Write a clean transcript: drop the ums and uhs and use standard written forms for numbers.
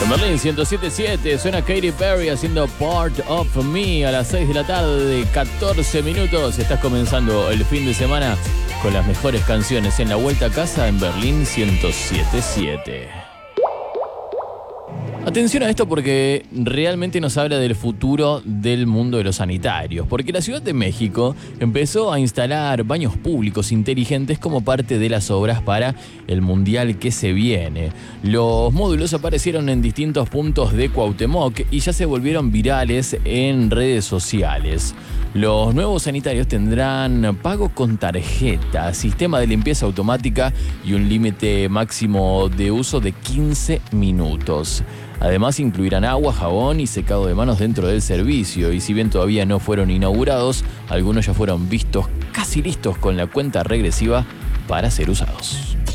En Berlín 107.7 suena Katy Perry haciendo Part of Me a las 6 de la tarde, 14 minutos. Estás comenzando el fin de semana con las mejores canciones en la vuelta a casa en Berlín 107.7. Atención a esto porque realmente nos habla del futuro del mundo de los sanitarios, porque la Ciudad de México empezó a instalar baños públicos inteligentes como parte de las obras para el Mundial que se viene. Los módulos aparecieron en distintos puntos de Cuauhtémoc y ya se volvieron virales en redes sociales. Los nuevos sanitarios tendrán pago con tarjeta, sistema de limpieza automática y un límite máximo de uso de 15 minutos. Además incluirán agua, jabón y secado de manos dentro del servicio, y si bien todavía no fueron inaugurados, algunos ya fueron vistos casi listos con la cuenta regresiva para ser usados.